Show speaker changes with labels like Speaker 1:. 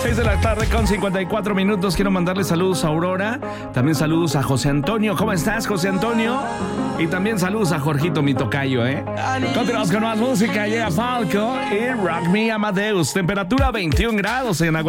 Speaker 1: 6 de la tarde con 54 minutos. Quiero mandarle saludos a Aurora. También saludos a José Antonio. ¿Cómo estás, José Antonio? Y también saludos a Jorgito, mi tocayo, ¿eh? Continuamos con más música. Llega Falco y Rock Me Amadeus. Temperatura 21 grados en Agua.